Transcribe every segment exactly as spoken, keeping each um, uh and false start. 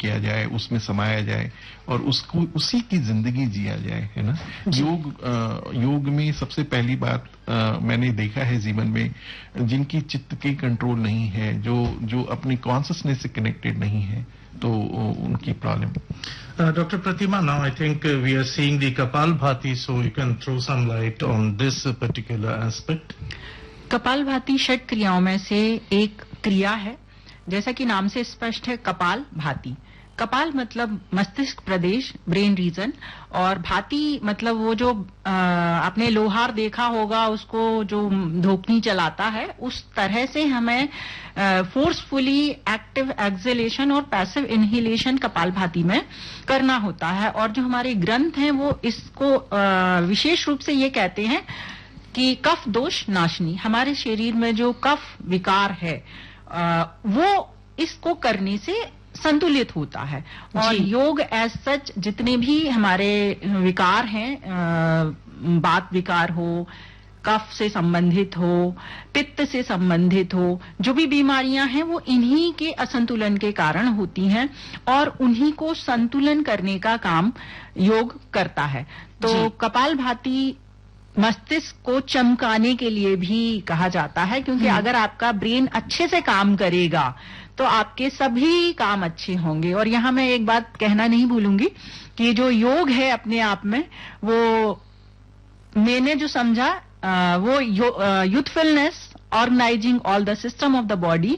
किया जाए, उसमें समाया जाए और उसको उसी की जिंदगी जिया जाए, है ना। योग आ, योग में सबसे पहली बात आ, मैंने देखा है जीवन में, जिनकी चित्त के कंट्रोल नहीं है, जो जो अपनी कॉन्शियसनेस से कनेक्टेड नहीं है, तो उनकी problem. Uh, Doctor Pratima, now I think uh, we are seeing the Kapalbhati, so you can throw some light on this uh, particular aspect. Kapalbhati षट क्रियाओं में से एक क्रिया है, जैसा कि नाम से स्पष्ट है, कपाल भाति। कपाल मतलब मस्तिष्क प्रदेश, ब्रेन रीजन, और भाति मतलब वो जो आ, आपने लोहार देखा होगा, उसको जो धोकनी चलाता है, उस तरह से हमें फोर्सफुली एक्टिव एक्सहेलेशन और पैसिव इनहेलेशन कपालभाति में करना होता है। और जो हमारे ग्रंथ हैं वो इसको आ, विशेष रूप से ये कहते हैं कि कफ दोष नाशनी, हमारे शरीर में जो कफ विकार है आ, वो इसको करने से संतुलित होता है। और योग एज सच जितने भी हमारे विकार हैं, बात विकार हो, कफ से संबंधित हो, पित्त से संबंधित हो, जो भी बीमारियां हैं वो इन्हीं के असंतुलन के कारण होती हैं और उन्हीं को संतुलन करने का काम योग करता है। तो कपालभाति मस्तिष्क को चमकाने के लिए भी कहा जाता है, क्योंकि अगर आपका ब्रेन अच्छे से काम करेगा तो आपके सभी काम अच्छे होंगे। और यहां मैं एक बात कहना नहीं भूलूंगी कि जो योग है अपने आप में, वो मैंने जो समझा आ, वो youthfulness, organising all the system of the body,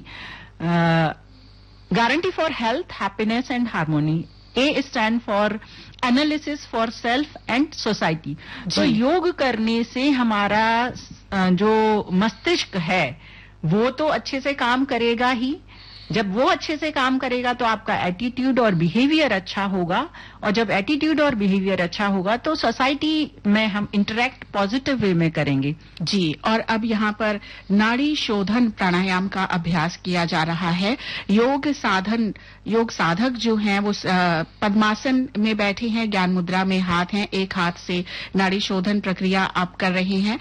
guarantee for health, happiness and harmony. A stand for analysis for self and society. तो योग करने से हमारा जो मस्तिष्क है वो तो अच्छे से काम करेगा ही। जब वो अच्छे से काम करेगा तो आपका एटीट्यूड और बिहेवियर अच्छा होगा, और जब एटीट्यूड और बिहेवियर अच्छा होगा तो सोसाइटी में हम इंटरेक्ट पॉजिटिव वे में करेंगे। जी, और अब यहाँ पर नाड़ी शोधन प्राणायाम का अभ्यास किया जा रहा है। योग साधन योग साधक जो हैं वो पद्मासन में बैठे हैं, ज्ञान मुद्रा में हाथ हैं, एक हाथ से नाड़ी शोधन प्रक्रिया आप कर रहे हैं।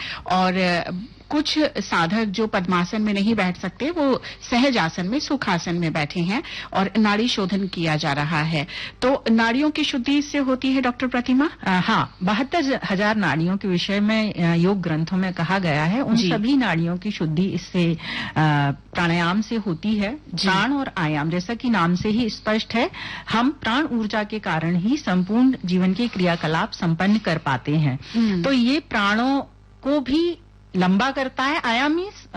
और कुछ साधक जो पद्मासन में नहीं बैठ सकते वो सहज आसन में, सुखासन में बैठे हैं और नाड़ी शोधन किया जा रहा है। तो नाड़ियों की शुद्धि इससे होती है डॉक्टर प्रतिमा? आ, हाँ, बहत्तर हजार नाड़ियों के विषय में योग ग्रंथों में कहा गया है। उन सभी नाड़ियों की शुद्धि इससे प्राणायाम से होती है। प्राण और आयाम, जैसा कि नाम से ही स्पष्ट है, हम प्राण ऊर्जा के कारण ही संपूर्ण जीवन के क्रियाकलाप संपन्न कर पाते हैं। तो ये प्राणों को भी लंबा करता है। आयाम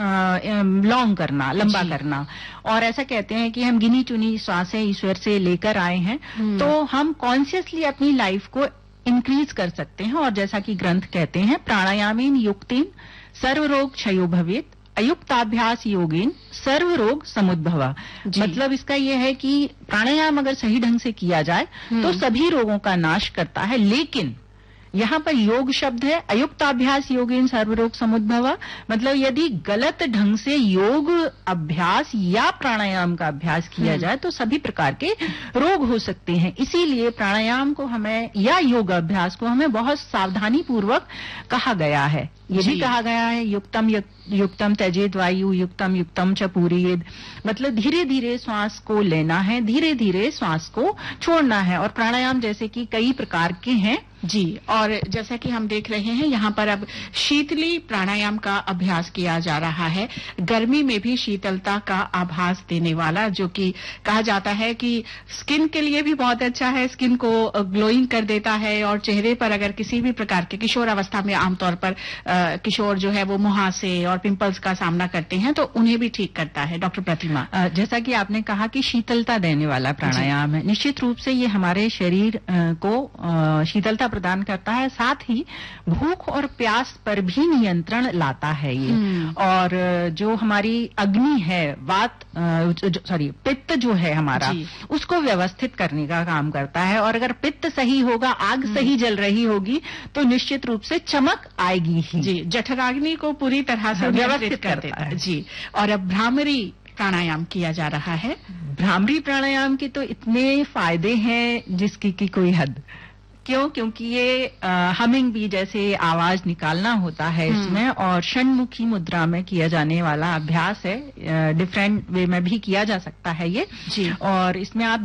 मीन्स लॉन्ग करना, लंबा करना। और ऐसा कहते हैं कि हम गिनी चुनी श्वासें ईश्वर से लेकर आए हैं, तो हम कॉन्शियसली अपनी लाइफ को इंक्रीज कर सकते हैं। और जैसा कि ग्रंथ कहते हैं, प्राणायामेन युक्तेन सर्व रोग क्षयो भवेत्, अयुक्ताभ्यास योगेन सर्व रोग समुद्भवा। मतलब इसका यह है कि प्राणायाम अगर सही ढंग से किया जाए तो सभी रोगों का नाश करता है। लेकिन यहाँ पर योग शब्द है, अयुक्ताभ्यास योगेन सर्वरोग समुद्भवा, मतलब यदि गलत ढंग से योग अभ्यास या प्राणायाम का अभ्यास किया जाए तो सभी प्रकार के रोग हो सकते हैं। इसीलिए प्राणायाम को हमें या योग अभ्यास को हमें बहुत सावधानी पूर्वक कहा गया है। ये भी कहा गया है युक्तम युक्तम त्यजेद वायु युक्तम युक्तम च पूरयेद, मतलब धीरे धीरे श्वास को लेना है, धीरे धीरे श्वास को छोड़ना है। और प्राणायाम जैसे कि कई प्रकार के हैं। जी, और जैसा कि हम देख रहे हैं यहाँ पर अब शीतली प्राणायाम का अभ्यास किया जा रहा है। गर्मी में भी शीतलता का आभास देने वाला, जो कि कहा जाता है कि स्किन के लिए भी बहुत अच्छा है, स्किन को ग्लोइंग कर देता है। और चेहरे पर अगर किसी भी प्रकार के, किशोर अवस्था में आमतौर पर आ, किशोर जो है वो मुहासे और पिंपल्स का सामना करते हैं, तो उन्हें भी ठीक करता है। डॉक्टर प्रतिमा, जैसा कि आपने कहा कि शीतलता देने वाला प्राणायाम है, निश्चित रूप से ये हमारे शरीर को शीतलता प्रदान करता है, साथ ही भूख और प्यास पर भी नियंत्रण लाता है ये। और जो हमारी अग्नि है, वात सॉरी पित्त जो है हमारा, उसको व्यवस्थित करने का काम करता है। और अगर पित्त सही होगा, आग सही जल रही होगी, तो निश्चित रूप से चमक आएगी ही। जी, जठराग्नि को पूरी तरह से व्यवस्थित कर देता है। जी, और अब भ्रामरी प्राणायाम किया जा रहा है। भ्रामरी प्राणायाम के तो इतने फायदे हैं जिसकी की कोई हद। क्यों? क्योंकि ये हमिंग बी जैसे आवाज निकालना होता है इसमें, और षण्मुखी मुद्रा में किया जाने वाला अभ्यास है। डिफरेंट वे में भी किया जा सकता है ये। जी, और इसमें आप